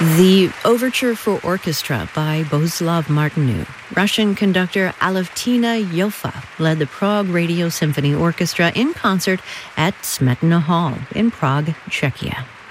The Overture for Orchestra by Bohuslav Martinu. Russian conductor Alevtina Yofa led the Prague Radio Symphony Orchestra in concert at Smetana Hall in Prague, Czechia.